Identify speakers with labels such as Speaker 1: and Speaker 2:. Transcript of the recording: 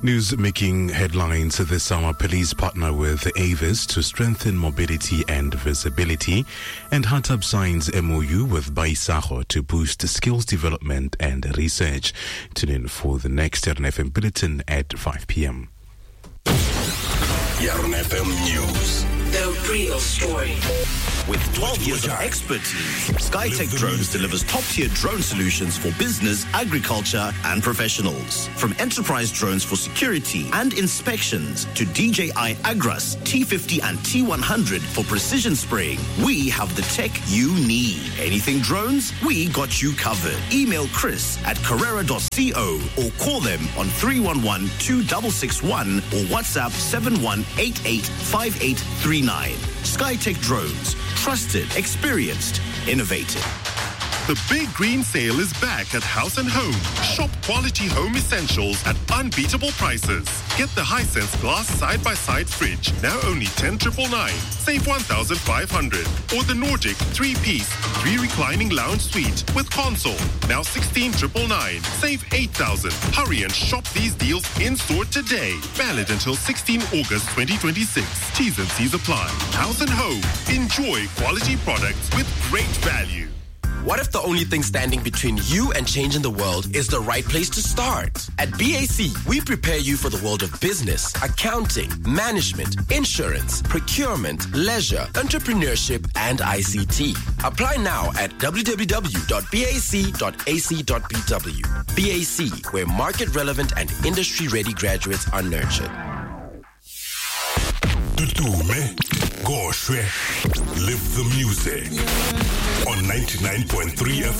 Speaker 1: News making headlines this summer. Police partner with Avis to strengthen mobility and visibility, and Hatab signs MOU with Baisaho to boost skills development and research. Tune in for the next Yarn FM Bulletin at 5 p.m.
Speaker 2: Yarn FM News.
Speaker 3: The real story.
Speaker 4: With 12 years of expertise, Skytech Drones delivers top-tier drone solutions for business, agriculture, and professionals. From enterprise drones for security and inspections to DJI Agras, T50 and T100 for precision spraying, we have the tech you need. Anything drones? We got you covered. Email Chris at carrera.co or call them on 311-2661 or WhatsApp 71885839. Skytech Drones. Trusted, experienced, innovative.
Speaker 5: The big green sale is back at House & Home. Shop quality home essentials at unbeatable prices. Get the Hisense glass side-by-side fridge, now only 10,999. Save 1,500. Or the Nordic 3-piece, 3 reclining lounge suite with console, now 16,999. Save 8,000. Hurry and shop these deals in-store today. Valid until 16 August 2026. T's and C's apply. House & Home. Enjoy quality products with great value.
Speaker 6: What if the only thing standing between you and changing the world is the right place to start? At BAC, we prepare you for the world of business, accounting, management, insurance, procurement, leisure, entrepreneurship, and ICT. Apply now at www.bac.ac.bw. BAC, where market-relevant and industry-ready graduates are nurtured.
Speaker 2: Tutume, Goshwe, live the music on 99.3 FM.